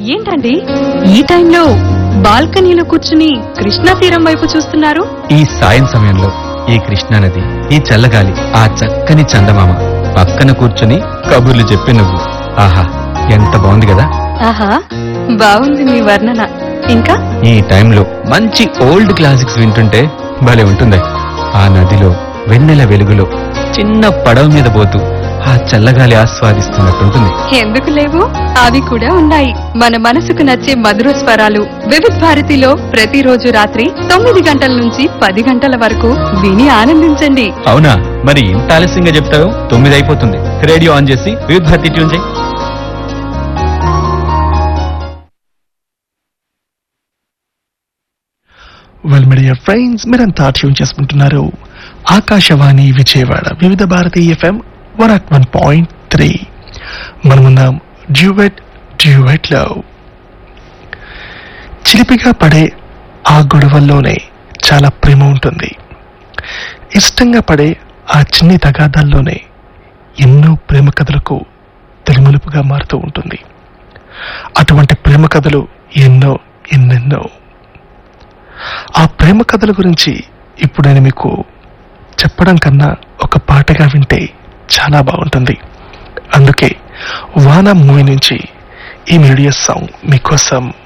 ఏంటండి ఈ టైంలో బాల్కనీలో కూర్చుని కృష్ణా తీరం వైపు చూస్తున్నారు? ఈ సాయం సమయంలో ఈ కృష్ణానది, ఈ చల్లగాలి, ఆ చక్కని చందమామ పక్కన కూర్చుని కబుర్లు చెప్పి నువ్వు, ఆహా ఎంత బాగుంది కదా. ఆహా, బాగుంది మీ వర్ణన. ఇంకా ఈ టైంలో మంచి ఓల్డ్ క్లాసిక్స్ వింటుంటే భలే ఉంటుంది. ఆ నదిలో వెన్నెల వెలుగులో చిన్న పడవ మీద పోతూ ఆ చల్లగాలి ఆస్వాదిస్తున్నట్టుంటుంది. ఎందుకు లేవు, అవి కూడా ఉన్నాయి. మన మనసుకు నచ్చే మధుర స్వరాలు వివిధ భారతిలో ప్రతిరోజు రాత్రి 9 గంటల నుంచి 10 గంటల వరకు విని ఆనందించండి. అవునా, మరి ఇంత ఆలస్యంగా చెప్తావు? 9 అయిపోతుంది. రేడియో ఆన్ చేసి వివిధ భారతి ట్యూన్ చేయి. వెల్ మీడియా ఫ్రెండ్స్, మీరంతా ట్యూన్ చేసుకుంటున్నారు ఆకాశవాణి విజయవాడ వివిధ భారతి FM 101.3. మనమున్నాం డ్యూయెట్ లవ్. చిలిపిగా పడే ఆ గొడవల్లోనే చాలా ప్రేమ ఉంటుంది. ఇష్టంగా పడే ఆ చిన్ని తగాదాల్లోనే ఎన్నో ప్రేమ కథలకు తిరుమలుపుగా మారుతూ ఉంటుంది. అటువంటి ప్రేమ కథలు ఎన్నెన్నో. ఆ ప్రేమ కథల గురించి ఇప్పుడు నేను మీకు చెప్పడం కన్నా ఒక పాటగా వింటే చాలా బాగుంటుంది. అందుకే వానా మూవీ నుంచి ఈ మెలోడియస్ సాంగ్ మీకోసం